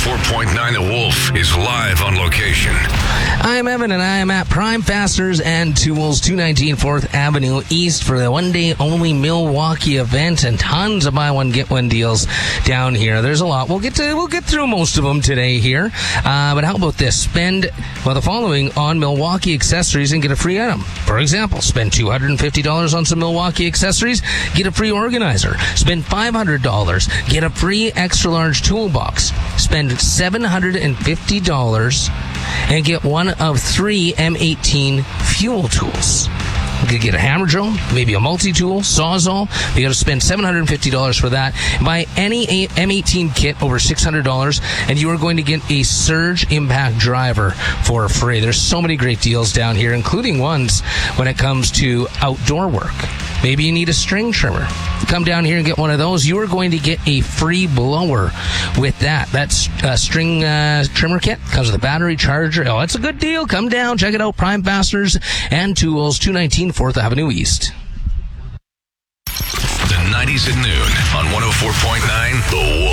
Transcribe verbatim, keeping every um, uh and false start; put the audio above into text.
four point nine The Wolf is live on location. I am Evan, and I am at Prime Fasteners and Tools, two nineteen fourth Avenue East for the one-day-only Milwaukee event, and tons of buy one get one deals down here. There's a lot. We'll get to we'll get through most of them today here. Uh, but how about this? Spend well the following on Milwaukee accessories and get a free item. For example, spend two hundred fifty dollars on some Milwaukee accessories, get a free organizer. Spend five hundred dollars, get a free extra-large toolbox. Spend seven hundred fifty dollars and get one of three M eighteen fuel tools. You could get a hammer drill, maybe a multi-tool, sawzall. You got to spend seven hundred fifty dollars for that. Buy any M eighteen kit over six hundred dollars, and you are going to get a Surge Impact driver for free. There's so many great deals down here, including ones when it comes to outdoor work. Maybe you need a string trimmer. Come down here and get one of those. You are going to get a free blower with that. That's a string uh, trimmer kit. Comes with a battery charger. Oh, it's a good deal. Come down, check it out. Prime Fasteners and Tools, two nineteen fourth Avenue East. The nineties at noon on one oh four point nine The Wolf.